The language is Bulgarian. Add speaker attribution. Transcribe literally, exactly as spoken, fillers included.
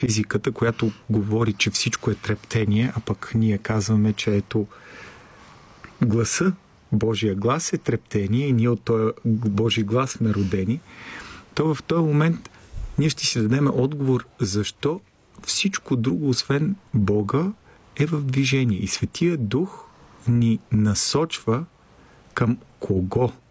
Speaker 1: физиката, която говори, че всичко е трептение, а пък ние казваме, че ето гласа, Божия глас е трептение и ние от този Божий глас сме родени, то в този момент ние ще си дадем отговор защо всичко друго, освен Бога, е в движение. И Светия Дух ни насочва към кого